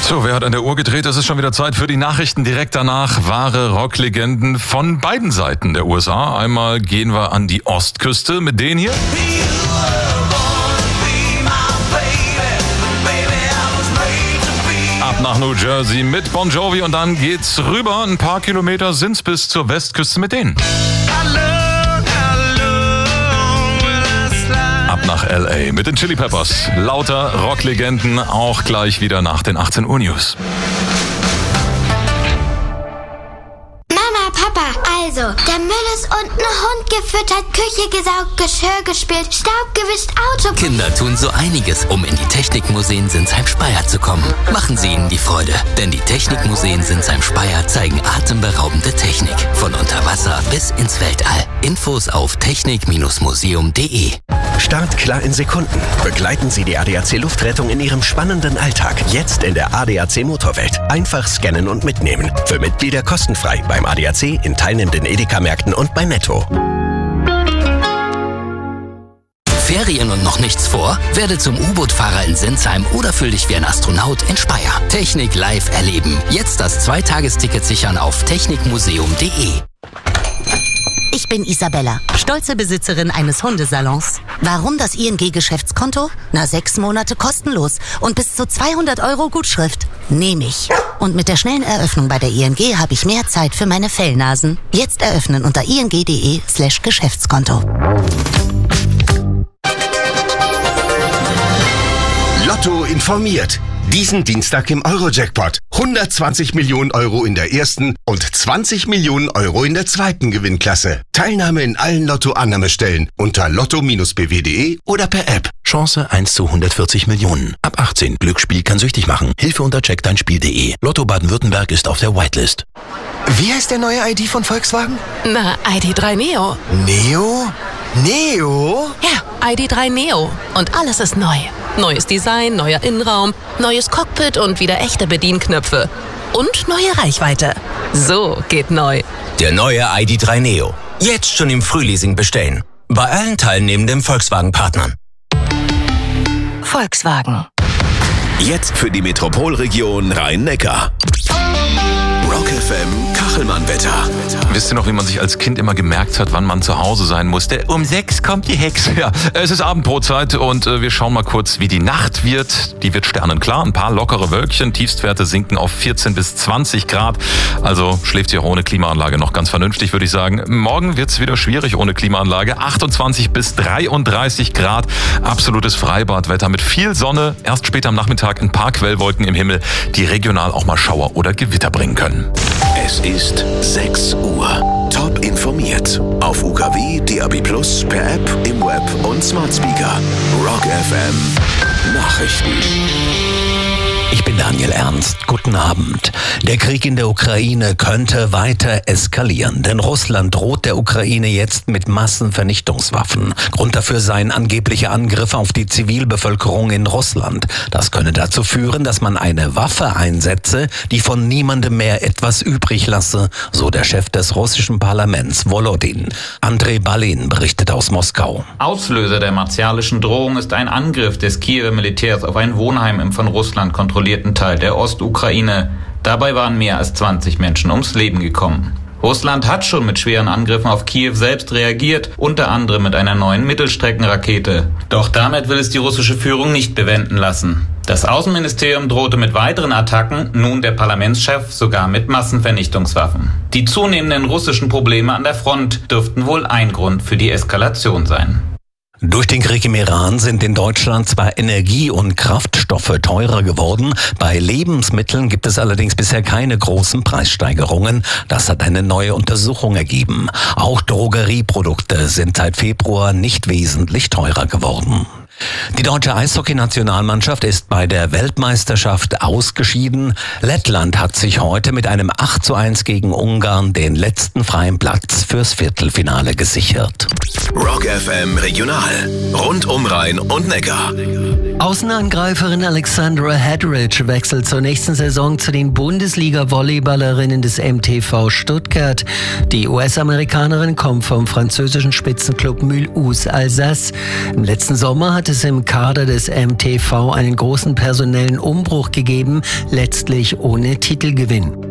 So, wer hat an der Uhr gedreht? Es ist schon wieder Zeit für die Nachrichten. Direkt danach wahre Rocklegenden von beiden Seiten der USA. Einmal gehen wir an die Ostküste mit denen hier. Ab nach New Jersey mit Bon Jovi und dann geht's rüber. Ein paar Kilometer sind's bis zur Westküste mit denen. Ab nach L.A. mit den Chili Peppers. Lauter Rocklegenden, auch gleich wieder nach den 18 Uhr News. Mama, Papa, also, der Müll ist unten, Hund gefüttert, Küche gesaugt, Geschirr gespült, Staub gewischt, Auto... Kinder tun so einiges, um in die Technikmuseen Sinsheim-Speyer zu kommen. Machen Sie ihnen die Freude, denn die Technikmuseen Sinsheim-Speyer zeigen atemberaubende Technik. Von unter Wasser bis ins Weltall. Infos auf technik-museum.de. Start klar in Sekunden. Begleiten Sie die ADAC Luftrettung in Ihrem spannenden Alltag. Jetzt in der ADAC Motorwelt. Einfach scannen und mitnehmen. Für Mitglieder kostenfrei beim ADAC, in teilnehmenden Edeka-Märkten und bei Netto. Ferien und noch nichts vor? Werde zum U-Boot-Fahrer in Sinsheim oder fühl dich wie ein Astronaut in Speyer. Technik live erleben. Jetzt das 2-Tagesticket sichern auf technikmuseum.de. Ich bin Isabella, stolze Besitzerin eines Hundesalons. Warum das ING-Geschäftskonto? 6 Monate kostenlos und bis zu 200 € Gutschrift. Nehme ich. Und mit der schnellen Eröffnung bei der ING habe ich mehr Zeit für meine Fellnasen. Jetzt eröffnen unter ing.de/Geschäftskonto. Lotto informiert. Diesen Dienstag im Euro-Jackpot. 120 Millionen € in der ersten und 20 Millionen € in der zweiten Gewinnklasse. Teilnahme in allen Lotto-Annahmestellen unter lotto-bw.de oder per App. Chance 1 zu 140 Millionen. Ab 18. Glücksspiel kann süchtig machen. Hilfe unter checkdeinspiel.de. Lotto Baden-Württemberg ist auf der Whitelist. Wie heißt der neue ID von Volkswagen? Na, ID.3 Neo. Neo? Neo? Ja, ID.3 Neo. Und alles ist neu. Neues Design, neuer Innenraum, neues Cockpit und wieder echte Bedienknöpfe. Und neue Reichweite. So geht neu. Der neue ID.3 Neo. Jetzt schon im Frühleasing bestellen. Bei allen teilnehmenden Volkswagen-Partnern. Volkswagen. Jetzt für die Metropolregion Rhein-Neckar. Rock FM Kachelmann-Wetter. Wisst ihr noch, wie man sich als Kind immer gemerkt hat, wann man zu Hause sein musste? Um 6 kommt die Hexe. Ja, es ist Abendbrotzeit und wir schauen mal kurz, wie die Nacht wird. Die wird sternenklar, ein paar lockere Wölkchen. Tiefstwerte sinken auf 14 bis 20 Grad. Also schläft ihr auch ohne Klimaanlage noch ganz vernünftig, würde ich sagen. Morgen wird es wieder schwierig ohne Klimaanlage. 28 bis 33 Grad. Absolutes Freibadwetter mit viel Sonne. Erst später am Nachmittag ein paar Quellwolken im Himmel, die regional auch mal Schauer oder Gewitter bringen können. Es ist 6 Uhr. Top informiert. Auf UKW, DAB+, per App, im Web und Smart Speaker. Rock FM Nachrichten. Ich bin Daniel Ernst. Guten Abend. Der Krieg in der Ukraine könnte weiter eskalieren, denn Russland droht der Ukraine jetzt mit Massenvernichtungswaffen. Grund dafür seien angebliche Angriffe auf die Zivilbevölkerung in Russland. Das könne dazu führen, dass man eine Waffe einsetze, die von niemandem mehr etwas übrig lasse, so der Chef des russischen Parlaments, Volodin. Andrei Balin berichtet aus Moskau. Auslöser der martialischen Drohung ist ein Angriff des Kiewer Militärs auf ein Wohnheim im von Russland kontrollierten Teil der Ostukraine. Dabei waren mehr als 20 Menschen ums Leben gekommen. Russland hat schon mit schweren Angriffen auf Kiew selbst reagiert, unter anderem mit einer neuen Mittelstreckenrakete. Doch damit will es die russische Führung nicht bewenden lassen. Das Außenministerium drohte mit weiteren Attacken, nun der Parlamentschef sogar mit Massenvernichtungswaffen. Die zunehmenden russischen Probleme an der Front dürften wohl ein Grund für die Eskalation sein. Durch den Krieg im Iran sind in Deutschland zwar Energie- und Kraftstoffe teurer geworden, bei Lebensmitteln gibt es allerdings bisher keine großen Preissteigerungen. Das hat eine neue Untersuchung ergeben. Auch Drogerieprodukte sind seit Februar nicht wesentlich teurer geworden. Die deutsche Eishockey-Nationalmannschaft ist bei der Weltmeisterschaft ausgeschieden. Lettland hat sich heute mit einem 8:1 gegen Ungarn den letzten freien Platz fürs Viertelfinale gesichert. Rock FM Regional. Rund um Rhein und Neckar. Außenangreiferin Alexandra Hedridge wechselt zur nächsten Saison zu den Bundesliga-Volleyballerinnen des MTV Stuttgart. Die US-Amerikanerin kommt vom französischen Spitzenclub Mulhouse Alsace. Im letzten Sommer hat hat es im Kader des MTV einen großen personellen Umbruch gegeben, letztlich ohne Titelgewinn.